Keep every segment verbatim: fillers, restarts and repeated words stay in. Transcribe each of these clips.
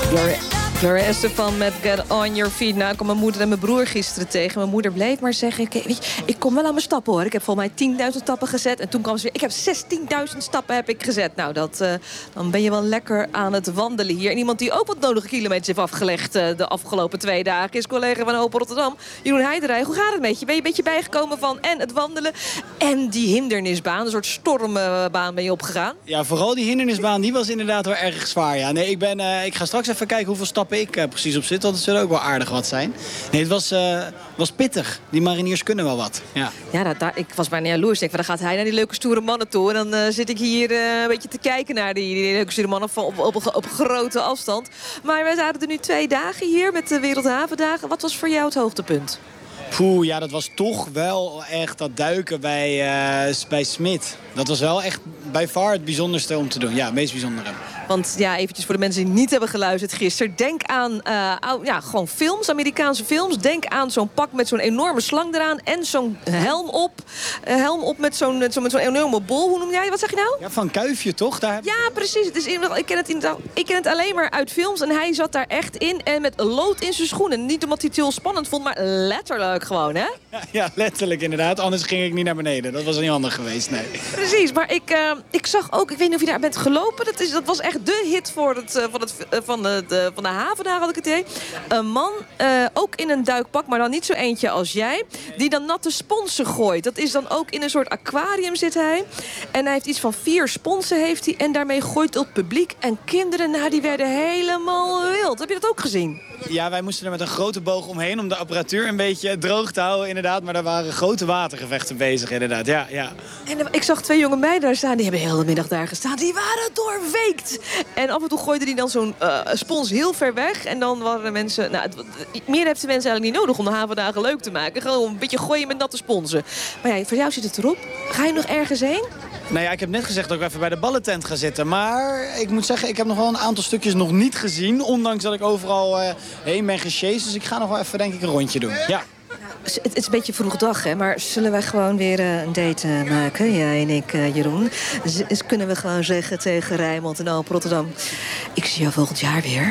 Gloria Estefan met Get On Your Feet. Nou, ik kwam mijn moeder en mijn broer gisteren tegen. Mijn moeder bleef maar zeggen, ik, weet je, ik kom wel aan mijn stappen hoor. Ik heb volgens mij tienduizend stappen gezet. En toen kwam ze weer, ik heb zestienduizend stappen heb ik gezet. Nou, dat, uh, dan ben je wel lekker aan het wandelen hier. En iemand die ook wat nodige kilometers heeft afgelegd uh, de afgelopen twee dagen is collega van Open Rotterdam, Jeroen Heiderij. Hoe gaat het met je? Ben je een beetje bijgekomen van en het wandelen en die hindernisbaan? Een soort stormbaan ben je opgegaan? Ja, vooral die hindernisbaan, die was inderdaad wel erg zwaar. Ja, nee, ik, ben, uh, ik ga straks even kijken hoeveel stappen ik uh, precies op zit. Want het zullen ook wel aardig wat zijn. Nee, het was, uh, was pittig. Die mariniers kunnen wel wat. Ja, ja dat, daar, ik was bijna jaloers. Ik denk, van, dan gaat hij naar die leuke stoere mannen toe. En dan uh, zit ik hier uh, een beetje te kijken naar die, die leuke stoere mannen op, op, op, op grote afstand. Maar we zaten er nu twee dagen hier met de Wereldhavendagen. Wat was voor jou het hoogtepunt? Poeh, ja, dat was toch wel echt dat duiken bij, uh, bij Smit. Dat was wel echt bij far het bijzonderste om te doen. Ja, het meest bijzondere. Want ja, eventjes voor de mensen die niet hebben geluisterd gisteren. Denk aan uh, ja, gewoon films, Amerikaanse films. Denk aan zo'n pak met zo'n enorme slang eraan. En zo'n helm op. Uh, helm op met zo'n zo, met zo'n enorme bol. Hoe noem jij? Wat zeg je nou? Ja, van Kuifje toch? Daar... Ja, precies. Het is in, ik, ken het in, ik ken het alleen maar uit films. En hij zat daar echt in. En met lood in zijn schoenen. Niet omdat hij het heel spannend vond, maar letterlijk gewoon, hè? Ja, ja, letterlijk inderdaad. Anders ging ik niet naar beneden. Dat was niet handig geweest, nee. Precies, maar ik, uh, ik zag ook, ik weet niet of je daar bent gelopen. Dat, is, dat was echt de hit voor het, uh, van, het, uh, van, de, de, van de haven, daar had ik het idee. Een man, uh, ook in een duikpak, maar dan niet zo eentje als jij, die dan natte sponsen gooit. Dat is dan ook in een soort aquarium zit hij. En hij heeft iets van vier sponsen heeft hij. En daarmee gooit het publiek. En kinderen, nou, die werden helemaal wild. Heb je dat ook gezien? Ja, wij moesten er met een grote boog omheen om de apparatuur een beetje droog te houden, inderdaad. Maar daar waren grote watergevechten bezig, inderdaad. Ja, ja. En uh, ik zag twee jonge meiden daar staan. Die hebben de hele middag daar gestaan. Die waren doorweekt. En af en toe gooiden die dan zo'n uh, spons heel ver weg. En dan waren de mensen... Nou, het, meer heeft de mensen eigenlijk niet nodig om de havendagen leuk te maken. Gewoon een beetje gooien met natte sponsen. Maar ja, voor jou zit het erop. Ga je nog ergens heen? Nou ja, ik heb net gezegd dat ik even bij de ballentent ga zitten. Maar ik moet zeggen, ik heb nog wel een aantal stukjes nog niet gezien. Ondanks dat ik overal uh, heen ben gesjeest. Dus ik ga nog wel even, denk ik, een rondje doen. Ja. Het, het is een beetje vroeg dag, hè? Maar zullen wij gewoon weer uh, een date uh, maken? Jij en ik, uh, Jeroen. Z kunnen we gewoon zeggen tegen Rijnmond en Open Rotterdam: ik zie jou volgend jaar weer.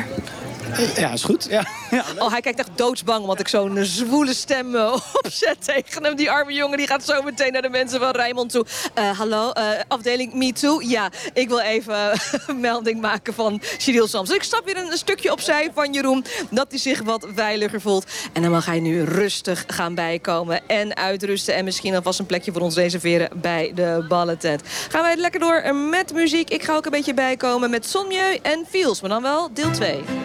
Ja, is goed. Ja. Ja, oh, hij kijkt echt doodsbang, want ik zo'n zwoele stem uh, opzet tegen hem. Die arme jongen die gaat zo meteen naar de mensen van Rijnmond toe. Uh, hallo, uh, afdeling Me Too. Ja, ik wil even uh, een melding maken van Cyril Sams. Dus ik stap weer een, een stukje opzij van Jeroen, dat hij zich wat veiliger voelt. En dan mag hij nu rustig gaan bijkomen en uitrusten. En misschien alvast een plekje voor ons reserveren bij de ballentent. Gaan wij lekker door met muziek. Ik ga ook een beetje bijkomen met Son Mieu en Feels, maar dan wel deel twee.